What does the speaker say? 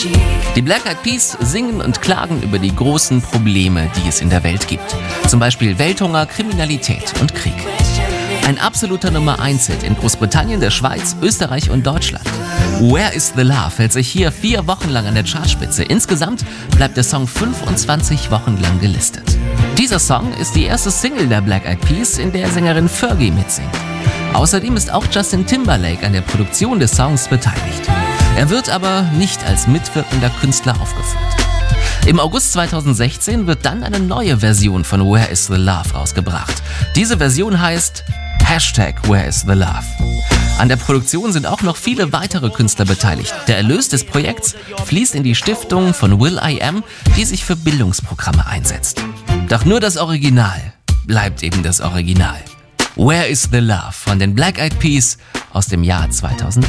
Die Black Eyed Peas singen und klagen über die großen Probleme, die es in der Welt gibt. Zum Beispiel Welthunger, Kriminalität und Krieg. Ein absoluter Nummer-1-Hit in Großbritannien, der Schweiz, Österreich und Deutschland. Where is the Love hält sich hier 4 Wochen lang an der Chartspitze. Insgesamt bleibt der Song 25 Wochen lang gelistet. Dieser Song ist die erste Single der Black Eyed Peas, in der Sängerin Fergie mitsingt. Außerdem ist auch Justin Timberlake an der Produktion des Songs beteiligt. Er wird aber nicht als mitwirkender Künstler aufgeführt. Im August 2016 wird dann eine neue Version von Where is the Love rausgebracht. Diese Version heißt #Where is the Love. An der Produktion sind auch noch viele weitere Künstler beteiligt. Der Erlös des Projekts fließt in die Stiftung von will.i.am, die sich für Bildungsprogramme einsetzt. Doch nur das Original bleibt eben das Original. Where is the Love von den Black Eyed Peas aus dem Jahr 2000.